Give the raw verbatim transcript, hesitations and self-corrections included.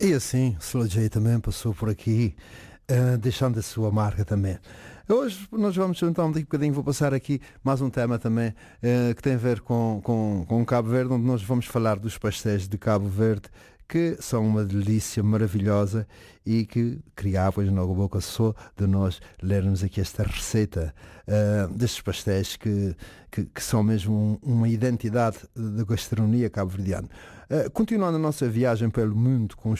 E assim, Slow J também passou por aqui, uh, deixando a sua marca também. Hoje nós vamos juntar um bocadinho, vou passar aqui mais um tema também uh, que tem a ver com, com, com Cabo Verde, onde nós vamos falar dos pastéis de Cabo Verde, que são uma delícia maravilhosa e que criávamos na boca só de nós lermos aqui esta receita uh, destes pastéis que, que, que são mesmo um, uma identidade da gastronomia cabo-verdiana. Uh, continuando a nossa viagem pelo mundo com os